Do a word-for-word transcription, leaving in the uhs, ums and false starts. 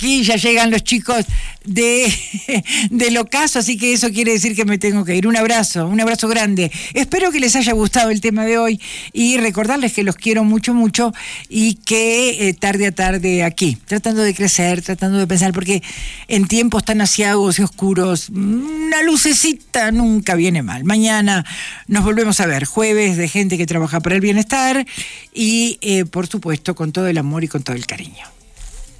aquí ya llegan los chicos de, del ocaso, así que eso quiere decir que me tengo que ir. Un abrazo, un abrazo grande. Espero que les haya gustado el tema de hoy y recordarles que los quiero mucho, mucho y que eh, tarde a tarde aquí, tratando de crecer, tratando de pensar, porque en tiempos tan asiagos y oscuros, una lucecita nunca viene mal. Mañana nos volvemos a ver, jueves de gente que trabaja para el bienestar y, eh, por supuesto, con todo el amor y con todo el cariño.